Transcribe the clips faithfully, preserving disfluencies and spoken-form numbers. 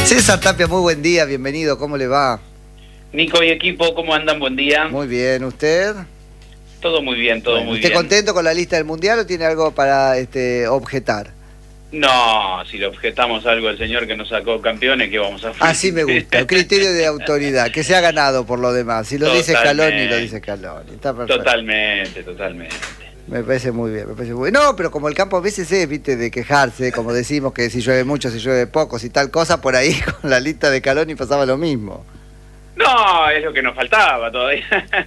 César Tapia, muy buen día, bienvenido, ¿cómo le va? Nico y equipo, ¿cómo andan? Buen día. Muy bien, ¿usted? Todo muy bien, todo Bueno, muy ¿usted bien. contento con la lista del Mundial o tiene algo para este, objetar? No, si le objetamos algo al señor que nos sacó campeones, ¿qué vamos a hacer? Así me gusta, el criterio de autoridad, que se ha ganado por lo demás. Si lo dice Scaloni, lo dice Scaloni. Está perfecto. Totalmente, totalmente. Me parece muy bien, me parece muy bien. No, pero como el campo a veces es, viste, de quejarse, como decimos que si llueve mucho, si llueve poco, si tal cosa, por ahí con la lista de Scaloni pasaba lo mismo. No, es lo que nos faltaba todavía.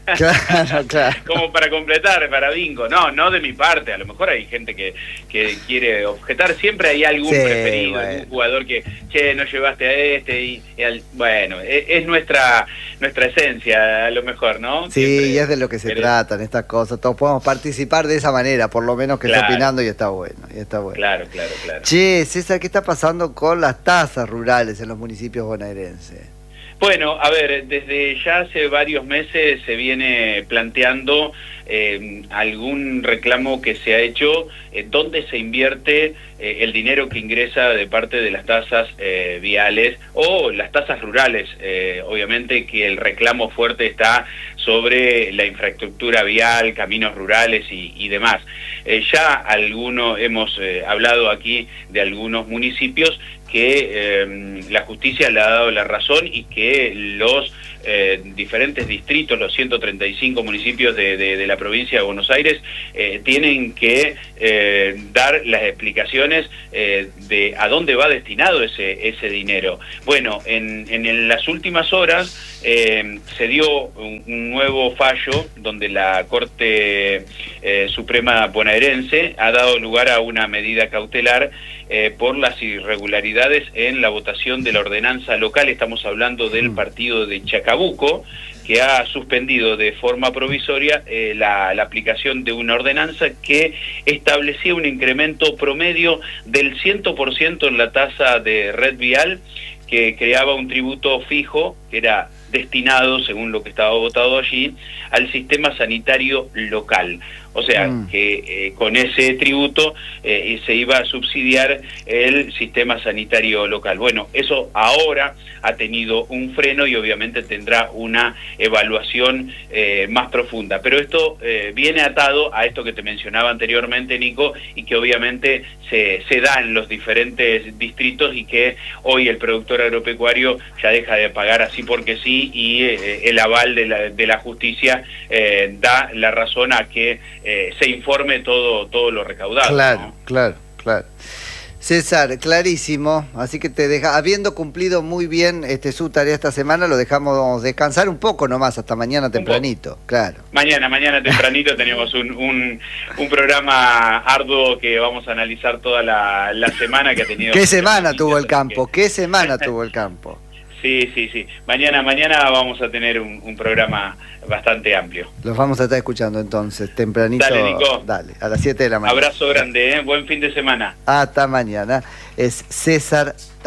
Claro, claro. Como para completar, para bingo. No, no de mi parte. A lo mejor hay gente que, que quiere objetar. Siempre hay algún Sí, preferido, bueno. algún jugador que, che, no llevaste a este. Y, y al, bueno, es, es nuestra nuestra esencia, a lo mejor, ¿no? Sí, Siempre y es de lo que se querés- tratan estas cosas. Todos podemos participar de esa manera, por lo menos que Claro. está opinando y está bueno. Y está bueno. Claro, claro, claro. Che, César, ¿qué está pasando con las tasas rurales en los municipios bonaerenses? Bueno, a ver, desde ya hace varios meses se viene planteando eh, algún reclamo que se ha hecho, eh, dónde se invierte eh, el dinero que ingresa de parte de las tasas eh, viales o las tasas rurales. Eh, obviamente que el reclamo fuerte está sobre la infraestructura vial, caminos rurales y, y demás. Eh, ya algunos hemos eh, hablado aquí de algunos municipios que eh, la justicia le ha dado la razón y que los eh, diferentes distritos, los ciento treinta y cinco municipios de, de, de la provincia de Buenos Aires, eh, tienen que eh, dar las explicaciones eh, de a dónde va destinado ese, ese dinero. Bueno, en, en las últimas horas eh, se dio un, un nuevo fallo donde la Corte eh, Suprema bonaerense ha dado lugar a una medida cautelar eh, por las irregularidades en la votación de la ordenanza local. Estamos hablando del partido de Chacabuco, que ha suspendido de forma provisoria eh, la, la aplicación de una ordenanza que establecía un incremento promedio del cien por ciento en la tasa de red vial, que creaba un tributo fijo que era destinado, según lo que estaba votado allí, al sistema sanitario local. O sea, mm. que eh, con ese tributo eh, se iba a subsidiar el sistema sanitario local. Bueno, eso ahora ha tenido un freno y obviamente tendrá una evaluación eh, más profunda. Pero esto eh, viene atado a esto que te mencionaba anteriormente, Nico, y que obviamente se, se da en los diferentes distritos y que hoy el productor agropecuario ya deja de pagar así porque sí, y eh, el aval de la, de la justicia eh, da la razón a que eh, se informe todo, todo lo recaudado. Claro, ¿no? claro, claro. César, clarísimo, así que te deja, habiendo cumplido muy bien este su tarea esta semana, lo dejamos descansar un poco nomás hasta mañana tempranito, claro. Mañana, mañana tempranito tenemos un, un, un programa arduo que vamos a analizar toda la, la semana que ha tenido. ¿Qué semana tuvo el campo? Que... ¿Qué semana tuvo el campo? Sí, sí, sí. Mañana, mañana vamos a tener un, un programa bastante amplio. Los vamos a estar escuchando entonces, tempranito. Dale, Nico. Dale, a las siete de la mañana. Abrazo grande, ¿eh? Buen fin de semana. Hasta mañana. Es César